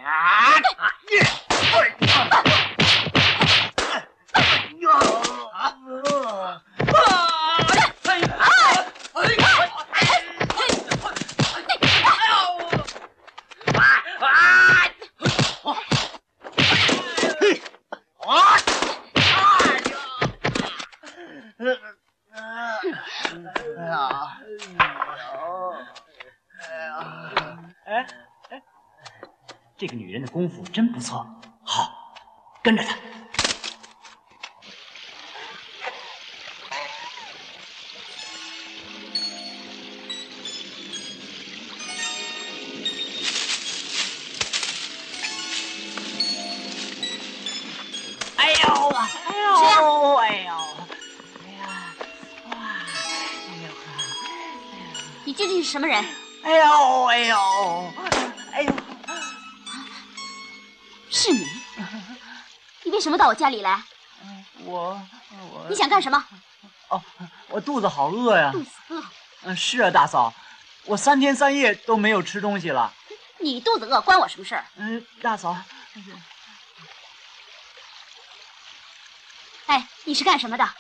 这个女人的功夫真不错，好，跟着她。哎呦啊！哎呦！哎呦！哎呀！哇！哎呦！ 你究竟是什么人？ 哎呦！哎呦！哎呦！ 是你？你为什么到我家里来？ 你你想干什么？ 哦，我肚子好饿呀。 肚子饿？ 是啊，大嫂，我3天3夜都没有吃东西了。 你肚子饿关我什么事儿？ 大嫂。 哎，你是干什么的？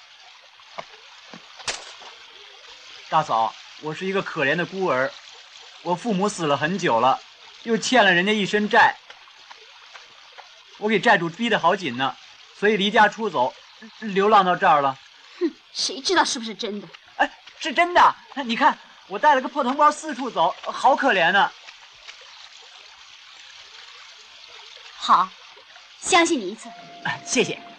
大嫂，我是一个可怜的孤儿，我父母死了很久了，又欠了人家一身债。我给债主逼得好紧呢，所以离家出走，流浪到这儿了。 哼，谁知道是不是真的？ 哎，是真的。你看，我带了个破藤包四处走，好可怜呢。 好，相信你一次。 谢谢。